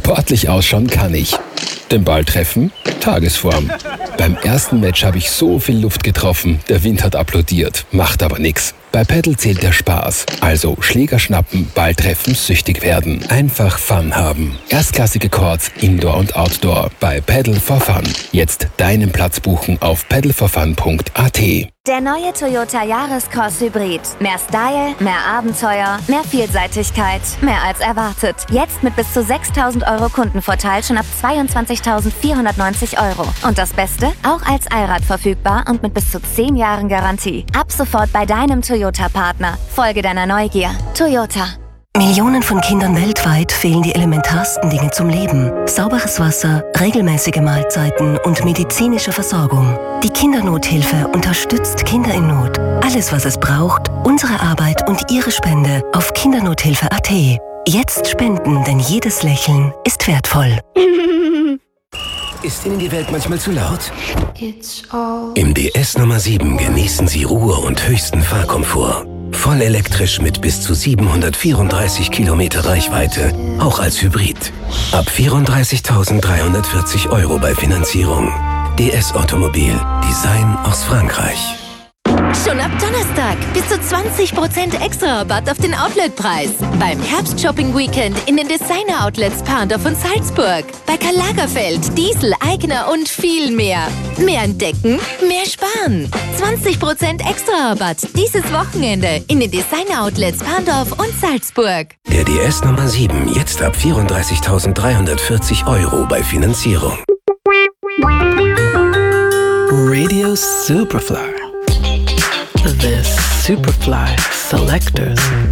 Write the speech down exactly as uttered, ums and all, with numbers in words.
Sportlich ausschauen kann ich. Den Ball treffen? Tagesform. Beim ersten Match habe ich so viel Luft getroffen, der Wind hat applaudiert, macht aber nix. Bei Paddle zählt der Spaß, also Schläger schnappen, Ball treffen, süchtig werden. Einfach Fun haben. Erstklassige Courts, Indoor und Outdoor, bei Paddle for Fun. Jetzt deinen Platz buchen auf paddle for fun punkt a t. Der neue Toyota Yaris Cross Hybrid. Mehr Style, mehr Abenteuer, mehr Vielseitigkeit, mehr als erwartet. Jetzt mit bis zu sechstausend Euro Kundenvorteil schon ab zweiundzwanzigtausendvierhundertneunzig Euro. Und das Beste? Auch als Allrad verfügbar und mit bis zu zehn Jahren Garantie. Ab sofort bei deinem Toyota-Partner. Folge deiner Neugier. Toyota. Millionen von Kindern weltweit fehlen die elementarsten Dinge zum Leben. Sauberes Wasser, regelmäßige Mahlzeiten und medizinische Versorgung. Die Kindernothilfe unterstützt Kinder in Not. Alles, was es braucht, unsere Arbeit und Ihre Spende auf kindernothilfe punkt a t. Jetzt spenden, denn jedes Lächeln ist wertvoll. Ist Ihnen die Welt manchmal zu laut? Im D S Nummer sieben genießen Sie Ruhe und höchsten Fahrkomfort. Voll elektrisch mit bis zu siebenhundertvierunddreißig Kilometer Reichweite, auch als Hybrid. Ab vierunddreißigtausenddreihundertvierzig Euro bei Finanzierung. D S Automobil. Design aus Frankreich. Schon ab Donnerstag bis zu zwanzig Prozent extra Rabatt auf den Outletpreis. Beim Herbst-Shopping-Weekend in den Designer-Outlets Parndorf und Salzburg. Bei Karl Lagerfeld, Diesel, Aigner und viel mehr. Mehr entdecken, mehr sparen. zwanzig Prozent extra Rabatt dieses Wochenende in den Designer-Outlets Parndorf und Salzburg. Der D S Nummer sieben jetzt ab vierunddreißigtausenddreihundertvierzig Euro bei Finanzierung. Radio Superfly. The Superfly Selectors.